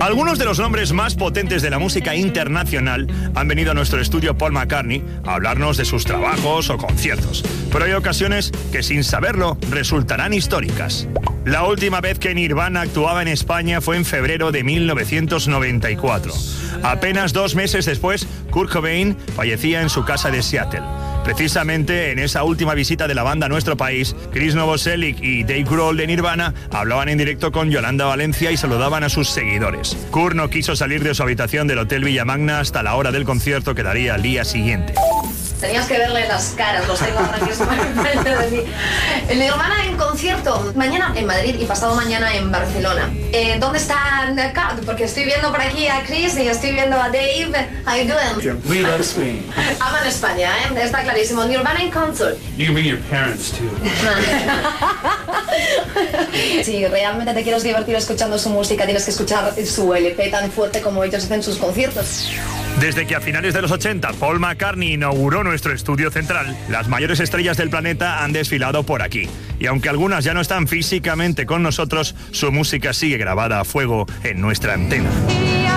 Algunos de los nombres más potentes de la música internacional han venido a nuestro estudio Paul McCartney a hablarnos de sus trabajos o conciertos, pero hay ocasiones que sin saberlo resultarán históricas. La última vez que Nirvana actuaba en España fue en febrero de 1994. Apenas 2 meses después, Kurt Cobain fallecía en su casa de Seattle. Precisamente en esa última visita de la banda a nuestro país, Chris Novoselic y Dave Grohl de Nirvana hablaban en directo con Yolanda Valencia y saludaban a sus seguidores. Kurt no quiso salir de su habitación del Hotel Villamagna hasta la hora del concierto que daría al día siguiente. Tenías que verle las caras, los tengo ahora mismo enfrente de mí. El Nirvana en concierto, mañana en Madrid y pasado mañana en Barcelona. ¿Dónde está Kat? Porque estoy viendo por aquí a Chris y estoy viendo a Dave. How you doing? We love Spain. Aman España, está clarísimo. Nirvana en concert. You can bring your parents too. Si realmente te quieres divertir escuchando su música, tienes que escuchar su LP tan fuerte como ellos hacen sus conciertos. Desde que a finales de los 80 Paul McCartney inauguró nuestro estudio central, las mayores estrellas del planeta han desfilado por aquí. Y aunque algunas ya no están físicamente con nosotros, su música sigue grabada a fuego en nuestra antena.